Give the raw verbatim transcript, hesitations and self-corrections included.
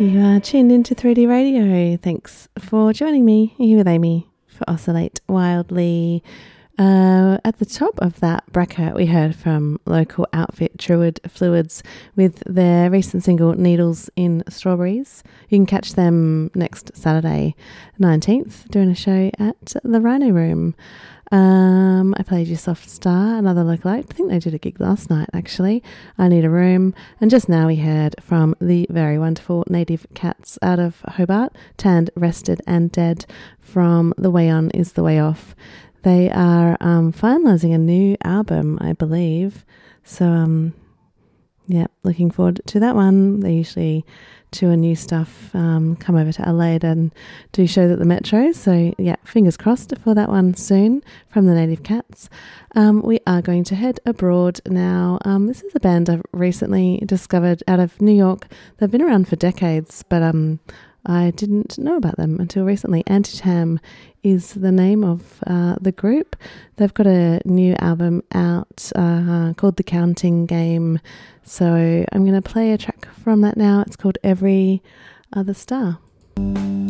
You are tuned into three D Radio. Thanks for joining me. You're here with Amy for Oscillate Wildly. Uh, at the top of that bracket, we heard from local outfit Druid Fluids with their recent single Needles in Strawberries. You can catch them next Saturday, nineteenth, doing a show at the Rhino Room. Um, I played you Soft Star, another local act. I think they did a gig last night, actually. I Need a Room. And just now we heard from the very wonderful Native Cats out of Hobart, Tanned, Rested and Dead from The Way On Is The Way Off. They are um, finalising a new album, I believe. So, um, yeah, looking forward to that one. They usually tour new stuff, um, come over to Adelaide and do shows at the Metro. So, yeah, fingers crossed for that one soon from the Native Cats. Um, we are going to head abroad now. Um, this is a band I've recently discovered out of New York. They've been around for decades, but um, I didn't know about them until recently. Antitam is the name of uh, the group. They've got a new album out uh, called The Counting Game. So I'm going to play a track from that now. It's called Every Other Star.